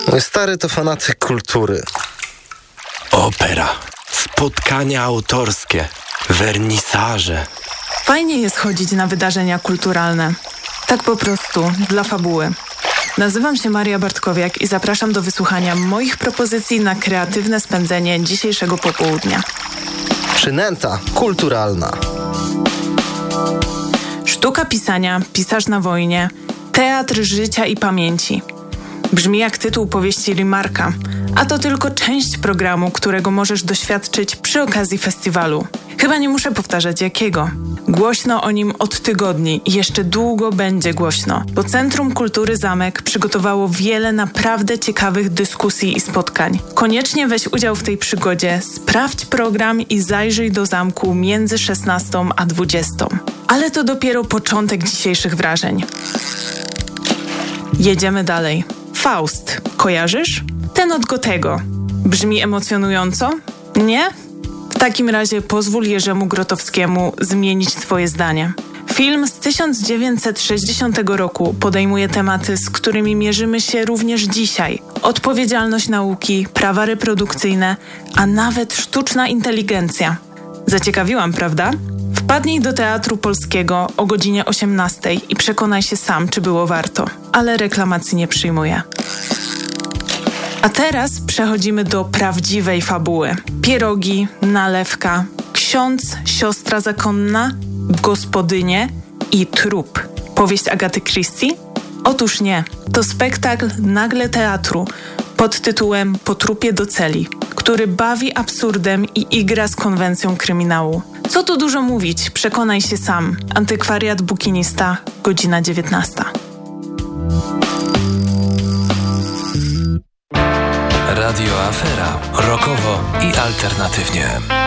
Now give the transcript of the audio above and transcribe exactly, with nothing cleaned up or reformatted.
Mój stary to fanatyk kultury. Opera, spotkania autorskie, wernisaże. Fajnie jest chodzić na wydarzenia kulturalne. Tak po prostu, dla fabuły. Nazywam się Maria Bartkowiak i zapraszam do wysłuchania moich propozycji na kreatywne spędzenie dzisiejszego popołudnia. Przynęta kulturalna. Sztuka pisania, pisarz na wojnie, teatr życia i pamięci. Brzmi jak tytuł powieści Remarque'a, a to tylko część programu, którego możesz doświadczyć przy okazji festiwalu. Chyba nie muszę powtarzać jakiego. Głośno o nim od tygodni i jeszcze długo będzie głośno, bo Centrum Kultury Zamek przygotowało wiele naprawdę ciekawych dyskusji i spotkań. Koniecznie weź udział w tej przygodzie, sprawdź program i zajrzyj do zamku między szesnastą a dwudziestą. Ale to dopiero początek dzisiejszych wrażeń. Jedziemy dalej. Faust. Kojarzysz? Ten od Goethego. Brzmi emocjonująco? Nie? W takim razie pozwól Jerzemu Grotowskiemu zmienić twoje zdanie. Film z tysiąc dziewięćset sześćdziesiątego roku podejmuje tematy, z którymi mierzymy się również dzisiaj. Odpowiedzialność nauki, prawa reprodukcyjne, a nawet sztuczna inteligencja. Zaciekawiłam, prawda? Wpadnij do Teatru Polskiego o godzinie osiemnastej i przekonaj się sam, czy było warto. Ale reklamacji nie przyjmuję. A teraz przechodzimy do prawdziwej fabuły. Pierogi, nalewka, ksiądz, siostra zakonna, gospodynie i trup. Powieść Agaty Christie? Otóż nie. To spektakl Nagle Teatru pod tytułem Po trupie do celi, który bawi absurdem i igra z konwencją kryminału. Co tu dużo mówić, przekonaj się sam. Antykwariat Bukinista, godzina dziewiętnasta. Radio Afera. Rockowo i alternatywnie.